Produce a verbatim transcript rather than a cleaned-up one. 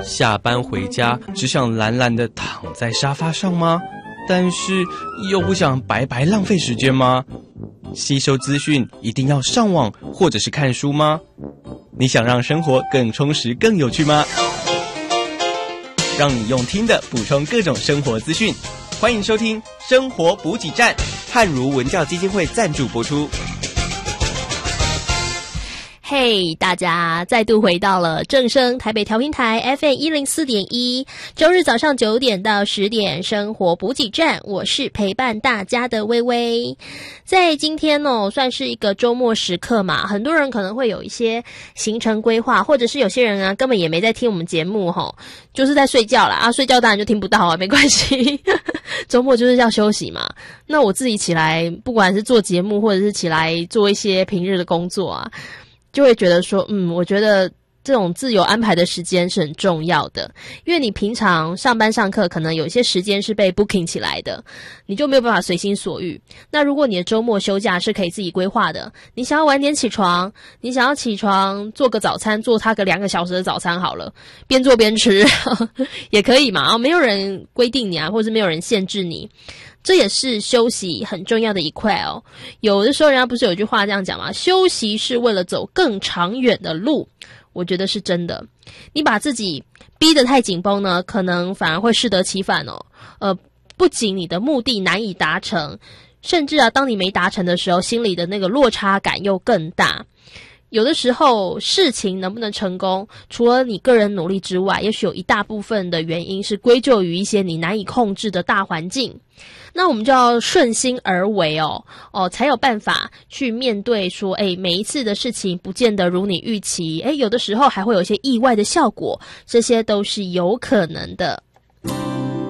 下班回家只想懒懒地躺在沙发上吗？但是又不想白白浪费时间吗？吸收资讯一定要上网或者是看书吗？你想让生活更充实更有趣吗？让你用听的补充各种生活资讯，欢迎收听生活补给站，汉儒文教基金会赞助播出。 嘿、hey, 大家再度回到了正声台北调频台 F M 一零四点一，周日早上九点到十点生活补给站，我是陪伴大家的微微。在今天哦，算是一个周末时刻嘛，很多人可能会有一些行程规划，或者是有些人啊根本也没在听我们节目吼，就是在睡觉啦啊，睡觉当然就听不到啊，没关系周末就是要休息嘛。那我自己起来不管是做节目或者是起来做一些平日的工作啊，就会觉得说，嗯，我觉得这种自由安排的时间是很重要的，因为你平常上班上课可能有些时间是被 booking 起来的，你就没有办法随心所欲。那如果你的周末休假是可以自己规划的，你想要晚点起床，你想要起床做个早餐，做它个两个小时的早餐好了，边做边吃也可以嘛，没有人规定你啊，或者是没有人限制你。这也是休息很重要的一块哦。有的时候人家不是有句话这样讲吗？休息是为了走更长远的路。我觉得是真的。你把自己逼得太紧绷呢，可能反而会适得其反哦。呃，不仅你的目的难以达成，甚至啊，当你没达成的时候，心里的那个落差感又更大。有的时候事情能不能成功，除了你个人努力之外，也许有一大部分的原因是归咎于一些你难以控制的大环境。那我们就要顺心而为哦，哦，才有办法去面对说，诶，每一次的事情不见得如你预期，诶，有的时候还会有一些意外的效果，这些都是有可能的。